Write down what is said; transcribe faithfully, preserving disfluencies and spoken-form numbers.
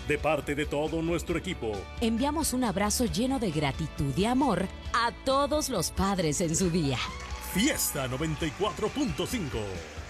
De parte de todo nuestro equipo, enviamos un abrazo lleno de gratitud y amor a todos los padres en su día. Fiesta noventa y cuatro punto cinco.